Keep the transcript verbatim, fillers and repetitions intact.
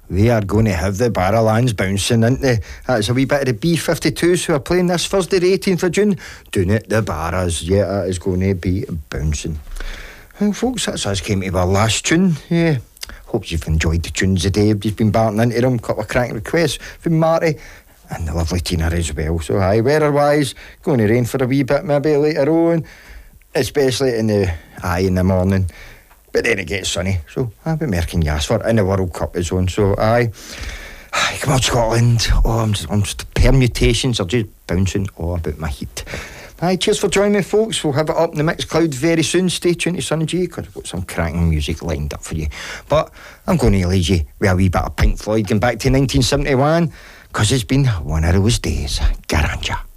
they are going to have the Barrowlands bouncing, aren't they? That's a wee bit of the B fifty-twos who are playing this Thursday the eighteenth of June. Doing it, the Barras, yeah, that is going to be bouncing. Well, folks, that's us came to our last tune, yeah. Hope you've enjoyed the tunes today. You've been batting into them, a couple of cracking requests from Marty and the lovely Tina as well. So, aye, weather-wise, going to rain for a wee bit maybe later on, especially in the, aye, in the morning. But then it gets sunny, so I'll be merking gas for it, and the World Cup is on, so aye. Aye, come on, Scotland. Oh, I'm just, I'm just, permutations are just bouncing all about my heat. Aye, cheers for joining me, folks. We'll have it up in the mixed cloud very soon. Stay tuned to Sunny G, because I've got some cracking music lined up for you. But I'm going to leave you with a wee bit of Pink Floyd going back to nineteen seventy-one, because it's been one of those days. Garanja.